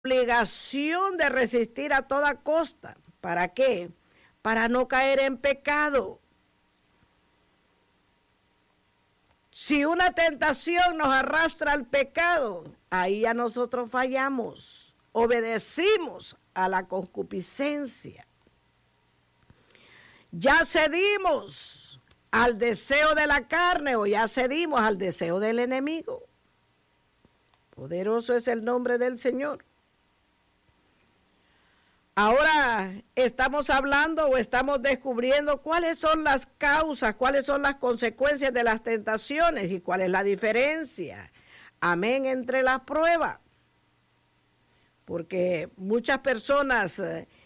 obligación de resistir a toda costa. ¿Para qué? Para no caer en pecado. Si una tentación nos arrastra al pecado, ahí ya nosotros fallamos, obedecimos a la concupiscencia. Ya cedimos al deseo de la carne o ya cedimos al deseo del enemigo. Poderoso es el nombre del Señor. Ahora estamos hablando o estamos descubriendo cuáles son las causas, cuáles son las consecuencias de las tentaciones y cuál es la diferencia, amén, entre las pruebas. Porque muchas personas,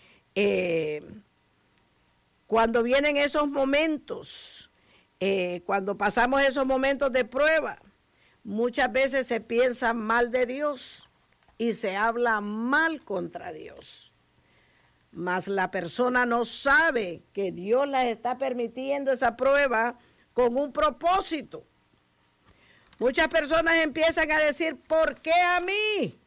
cuando vienen esos momentos, cuando pasamos esos momentos de prueba, muchas veces se piensa mal de Dios y se habla mal contra Dios. Mas la persona no sabe que Dios la está permitiendo esa prueba con un propósito. Muchas personas empiezan a decir, ¿por qué a mí?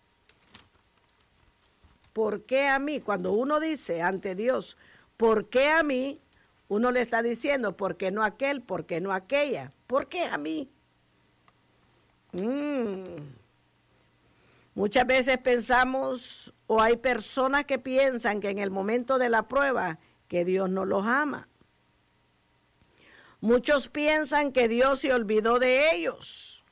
¿Por qué a mí? Cuando uno dice ante Dios, ¿por qué a mí? Uno le está diciendo, ¿por qué no aquel? ¿Por qué no aquella? ¿Por qué a mí? Muchas veces pensamos, o hay personas que piensan que en el momento de la prueba, que Dios no los ama. Muchos piensan que Dios se olvidó de ellos.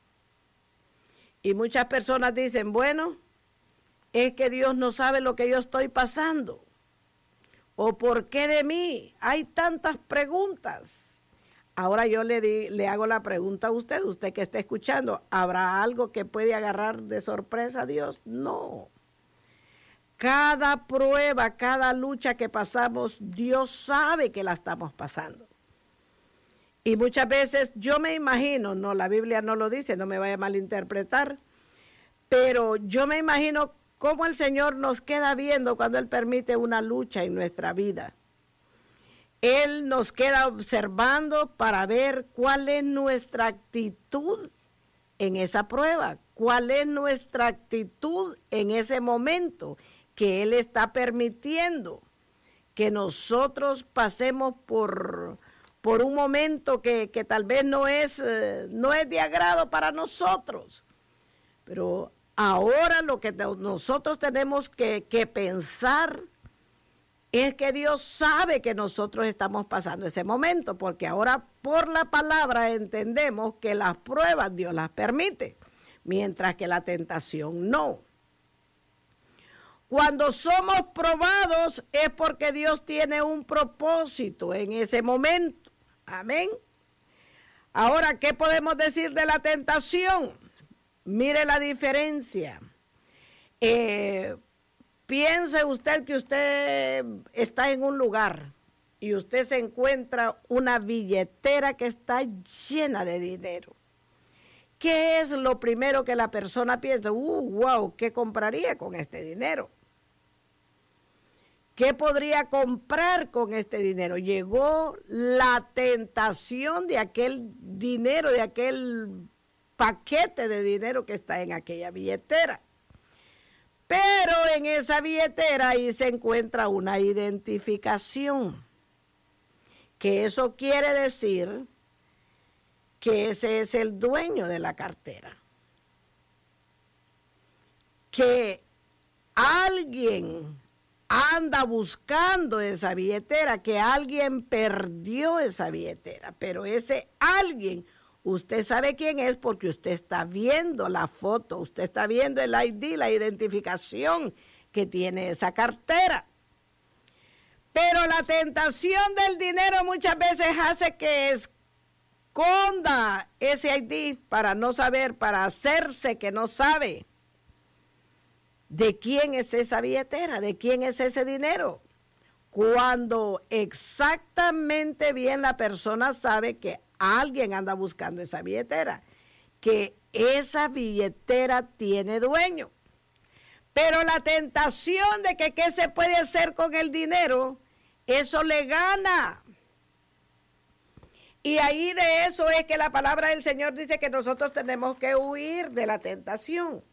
Y muchas personas dicen, bueno, es que Dios no sabe lo que yo estoy pasando. ¿O por qué de mí? Hay tantas preguntas. Ahora yo le hago la pregunta a usted que está escuchando, ¿habrá algo que puede agarrar de sorpresa a Dios? No. Cada prueba, cada lucha que pasamos, Dios sabe que la estamos pasando. Y muchas veces yo me imagino, no, la Biblia no lo dice, no me vaya a malinterpretar, pero yo me imagino cómo el Señor nos queda viendo cuando Él permite una lucha en nuestra vida. Él nos queda observando para ver cuál es nuestra actitud en esa prueba, cuál es nuestra actitud en ese momento que Él está permitiendo que nosotros pasemos por un momento que tal vez no es de agrado para nosotros. Pero ahora lo que nosotros tenemos que pensar es que Dios sabe que nosotros estamos pasando ese momento, porque ahora por la palabra entendemos que las pruebas Dios las permite, mientras que la tentación no. Cuando somos probados es porque Dios tiene un propósito en ese momento. Amén. Ahora, ¿qué podemos decir de la tentación? Mire la diferencia. Piense usted que usted está en un lugar y usted se encuentra una billetera que está llena de dinero. ¿Qué es lo primero que la persona piensa? Wow, ¿qué compraría con este dinero? ¿Qué podría comprar con este dinero? Llegó la tentación de aquel dinero, de aquel paquete de dinero que está en aquella billetera. Pero en esa billetera ahí se encuentra una identificación, que eso quiere decir que ese es el dueño de la cartera. Que alguien anda buscando esa billetera, que alguien perdió esa billetera, pero ese alguien, usted sabe quién es porque usted está viendo la foto, usted está viendo el ID, la identificación que tiene esa cartera. Pero la tentación del dinero muchas veces hace que esconda ese ID para no saber, para hacerse que no sabe de quién es esa billetera, de quién es ese dinero. Cuando exactamente bien la persona sabe que alguien anda buscando esa billetera, que esa billetera tiene dueño. Pero la tentación de que qué se puede hacer con el dinero, eso le gana. Y ahí de eso es que la palabra del Señor dice que nosotros tenemos que huir de la tentación.